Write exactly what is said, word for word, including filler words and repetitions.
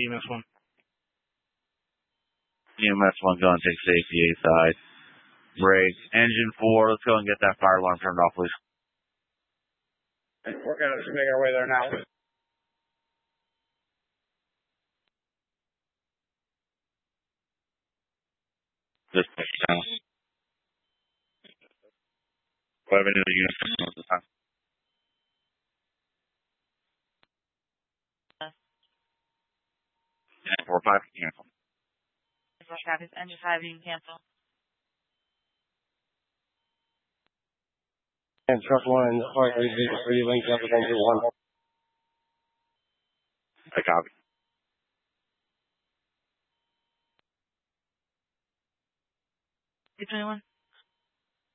E M S one. E M S one, go and take safety A side. Break. Engine four, let's go and get that fire alarm turned off, please. We're going to make our way there now. Just push down. Eleven in the unit at the time. And four five, cancel. Engine five, you can cancel. And truck one, Heart three linked up with engine one. I copy. three twenty-one.